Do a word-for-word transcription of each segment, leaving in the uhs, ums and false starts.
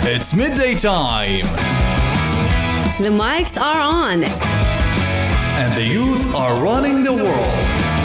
It's midday time. The mics are on. And the youth are running the world.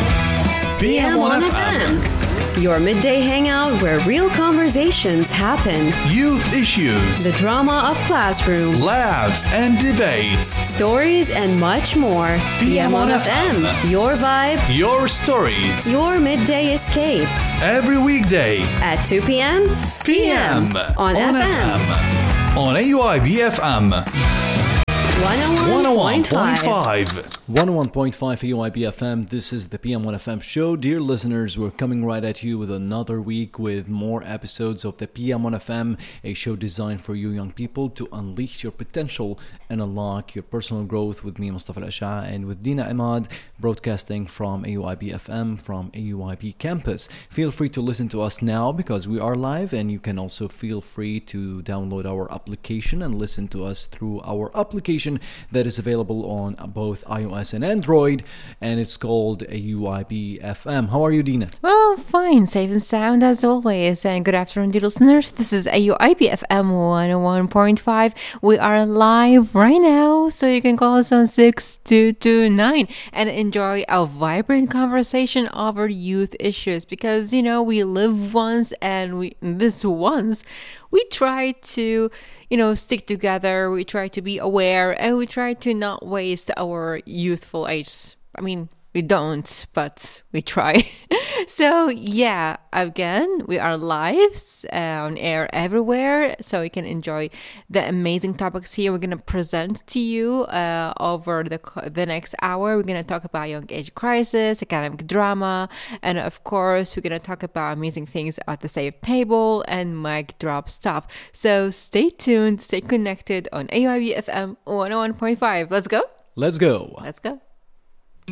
P M one F M. Your midday hangout where real conversations happen. Youth issues. The drama of classrooms. Laughs and debates. Stories and much more. P M one F M. Your vibe. Your stories. Your midday escape. Every weekday. At two p.m. P M. On, on F M. F M. On A U I B F M. one oh one point five. one oh one point five A U I B F M. This is the P M one F M show. Dear listeners, we're coming right at you with another week with more episodes of the P M one F M, a show designed for you young people to unleash your potential and unlock your personal growth with me, Mustafa Al-Asha, and with Dina Imad, broadcasting from A U I B F M from A U I B campus. Feel free to listen to us now because we are live, and you can also feel free to download our application and listen to us through our application that is available on both iOS and Android, and it's called A U I B F M. How are you, Dina? Well, fine, safe and sound as always, and good afternoon, dear listeners. This is A U I B F M one oh one point five. We are live right now, so you can call us on six two two nine and enjoy a vibrant conversation over youth issues, because, you know, we live once, and we this once we try to, you know, stick together, we try to be aware, and we try to not waste our youthful age. I mean, we don't, but we try. So, yeah, again, we are live uh, on air everywhere, so you can enjoy the amazing topics here we're going to present to you uh, over the the next hour. We're going to talk about young age crisis, academic drama, and of course, we're going to talk about amazing things at the same table and mic drop stuff. So, stay tuned, stay connected on A U I B F M one oh one point five. Let's go. Let's go. Let's go.